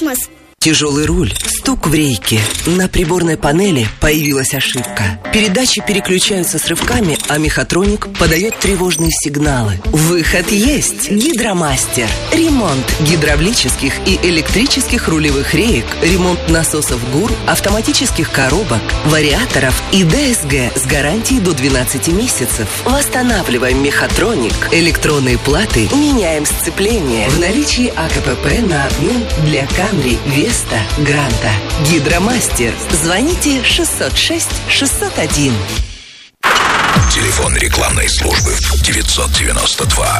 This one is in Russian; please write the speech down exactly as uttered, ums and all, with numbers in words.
космос. Тяжелый руль, стук в рейке. На приборной панели появилась ошибка. Передачи переключаются с рывками, а мехатроник подает тревожные сигналы. Выход есть! Гидромастер. Ремонт гидравлических и электрических рулевых реек, ремонт насосов ГУР, автоматических коробок, вариаторов и ДСГ с гарантией до двенадцати месяцев. Восстанавливаем мехатроник, электронные платы, меняем сцепление. В наличии АКПП на обмен для Камри, Веста, Гранта. Гидромастер. Звоните шестьсот шесть шестьсот один. Телефон рекламной службы девятьсот девяносто два